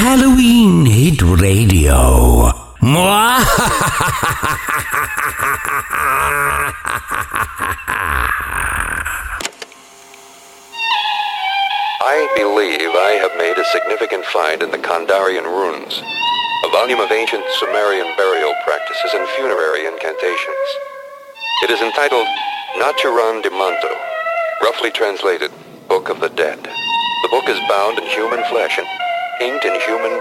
Halloween Hit Radio. I believe I have made a significant find in the Kandarian runes, a volume of ancient Sumerian burial practices and funerary incantations. It is entitled Naturan de Manto, roughly translated, Book of the Dead. The book is bound in human flesh and inked in human